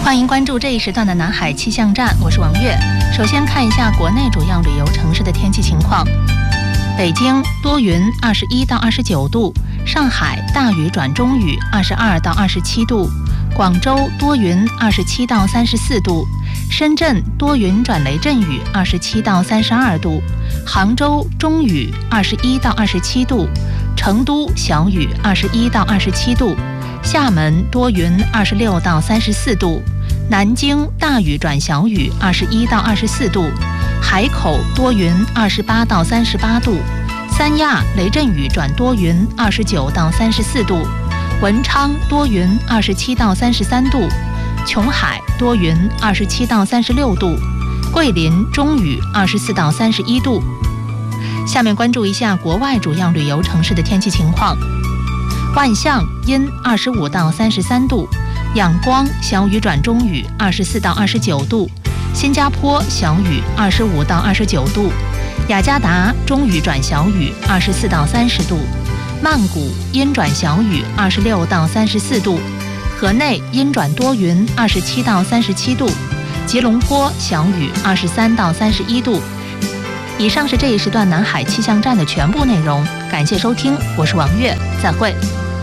欢迎关注这一时段的南海气象站，我是王悦。首先看一下国内主要旅游城市的天气情况。北京多云，21到29度；上海大雨转中雨，22到27度；广州多云，27到34度；深圳多云转雷阵雨，27到32度；杭州中雨，21到27度；成都小雨，21到27度；厦门多云，26到34度；南京大雨转小雨，21到24度；海口多云，28到38度；三亚雷阵雨转多云，29到34度；文昌多云，27到33度；琼海多云，27到36度；桂林中雨，24到31度。下面关注一下国外主要旅游城市的天气情况。万象阴25到33度，仰光小雨转中雨24到29度，新加坡小雨25到29度，雅加达中雨转小雨24到30度，曼谷阴转小雨26到34度，河内阴转多云27到37度，吉隆坡小雨23到31度。以上是这一时段南海气象站的全部内容，感谢收听，我是王悦，再会。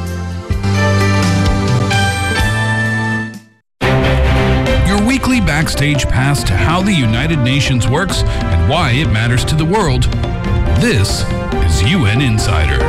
Your weekly backstage pass to how the United Nations works and why it matters to the world. This is UN Insider.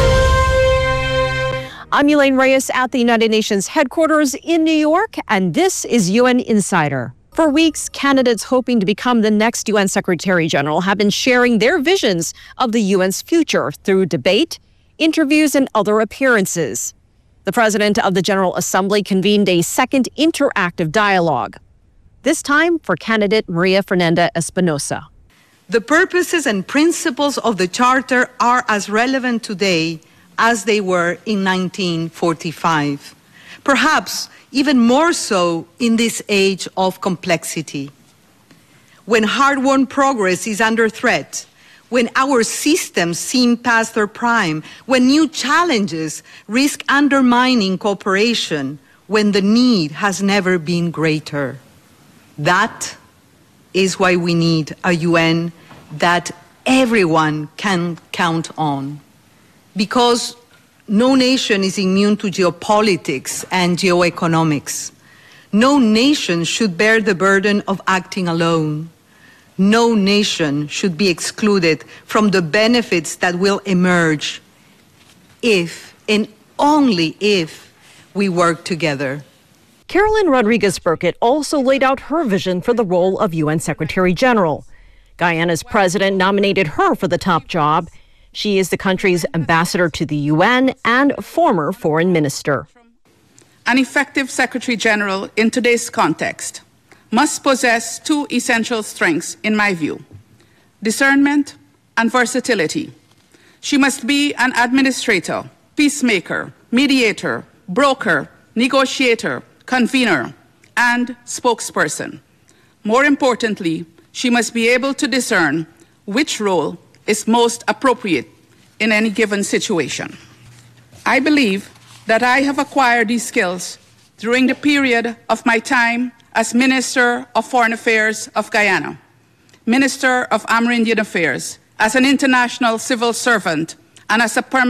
I'm Elaine Reyes at the United Nations headquarters in New York, and this is UN Insider. For weeks, candidates hoping to become the next UN Secretary General have been sharing their visions of the UN's future through debate, interviews, and other appearances. The President of the General Assembly convened a second interactive dialogue, this time for candidate Maria Fernanda Espinosa. The purposes and principles of the Charter are as relevant today as they were in 1945. Perhaps even more so in this age of complexity. When hard-won progress is under threat, when our systems seem past their prime, when new challenges risk undermining cooperation, when the need has never been greater. That is why we need a UN that everyone can count on. Because no nation is immune to geopolitics and geoeconomics. No nation should bear the burden of acting alone. No nation should be excluded from the benefits that will emerge if and only if we work together. Carolyn Rodriguez-Burkett also laid out her vision for the role of UN Secretary General. Guyana's president nominated her for the top job. She is the country's ambassador to the UN and former foreign minister. An effective Secretary General in today's context must possess two essential strengths, in my view: discernment and versatility. She must be an administrator, peacemaker, mediator, broker, negotiator, convener, and spokesperson. More importantly, she must be able to discern which role is most appropriate in any given situation. I believe that I have acquired these skills during the period of my time as Minister of Foreign Affairs of Guyana, Minister of Amerindian Affairs, as an international civil servant, and as a permanent